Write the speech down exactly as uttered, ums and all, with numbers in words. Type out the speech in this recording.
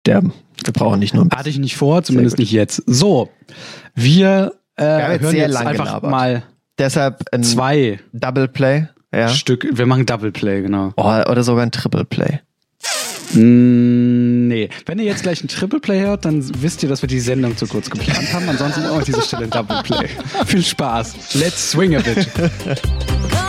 sterben. Wir brauchen nicht nur ein bisschen. Hatte ich nicht vor, zumindest nicht jetzt. So, wir, äh, wir haben jetzt hören sehr jetzt lang einfach gelabert. mal Deshalb ein zwei Double Play. Ja. Stück. Wir machen Double Play, genau. Oh, oder sogar ein Triple Play. Mm, nee. Wenn ihr jetzt gleich ein Triple Play hört, dann wisst ihr, dass wir die Sendung zu kurz geplant haben. Ansonsten auch an dieser Stelle ein Double Play. Viel Spaß. Let's swing a bit.